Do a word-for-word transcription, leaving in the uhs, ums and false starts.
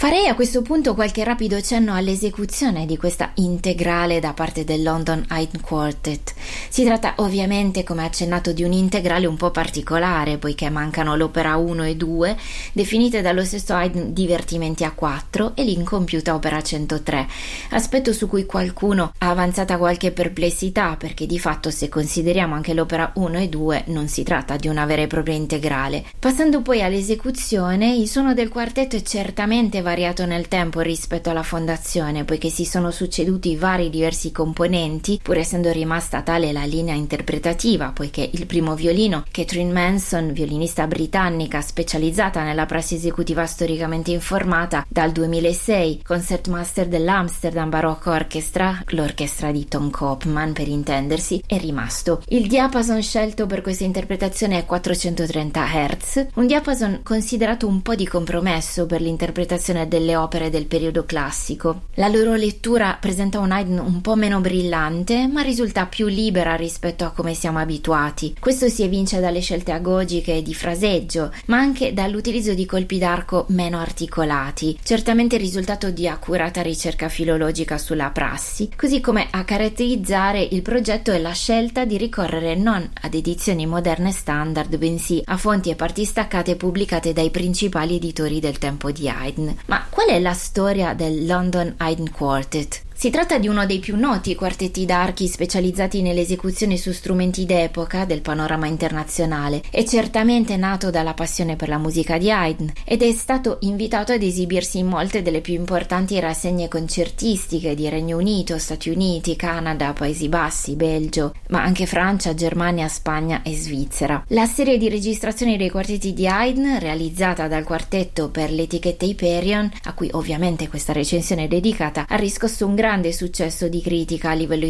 Farei a questo punto qualche rapido cenno all'esecuzione di questa integrale da parte del London Haydn Quartet. Si tratta ovviamente, come accennato, di un integrale un po' particolare, poiché mancano l'opera uno e due, definite dallo stesso Haydn divertimenti a quattro, e l'incompiuta opera centotré, aspetto su cui qualcuno ha avanzata qualche perplessità, perché di fatto, se consideriamo anche l'opera uno e due, non si tratta di una vera e propria integrale. Passando poi all'esecuzione, il suono del quartetto è certamente variato nel tempo rispetto alla fondazione, poiché si sono succeduti vari diversi componenti, pur essendo rimasta tale la linea interpretativa, poiché il primo violino, Catherine Manson, violinista britannica specializzata nella prassi esecutiva storicamente informata, dal duemilasei, concertmaster dell'Amsterdam Baroque Orchestra, l'orchestra di Tom Koopman per intendersi, è rimasto. Il diapason scelto per questa interpretazione è quattrocentotrenta hertz, un diapason considerato un po' di compromesso per l'interpretazione delle opere del periodo classico. La loro lettura presenta un Haydn un po' meno brillante, ma risulta più libera rispetto a come siamo abituati. Questo si evince dalle scelte agogiche e di fraseggio, ma anche dall'utilizzo di colpi d'arco meno articolati, certamente il risultato di accurata ricerca filologica sulla prassi, così come a caratterizzare il progetto è la scelta di ricorrere non ad edizioni moderne standard, bensì a fonti e parti staccate pubblicate dai principali editori del tempo di Haydn. Ma qual è la storia del London Haydn Quartet? Si tratta di uno dei più noti quartetti d'archi specializzati nelle esecuzioni su strumenti d'epoca del panorama internazionale. È certamente nato dalla passione per la musica di Haydn ed è stato invitato ad esibirsi in molte delle più importanti rassegne concertistiche di Regno Unito, Stati Uniti, Canada, Paesi Bassi, Belgio, ma anche Francia, Germania, Spagna e Svizzera. La serie di registrazioni dei quartetti di Haydn, realizzata dal quartetto per l'etichetta Hyperion, a cui ovviamente questa recensione è dedicata, ha riscosso un grande grande successo di critica a livello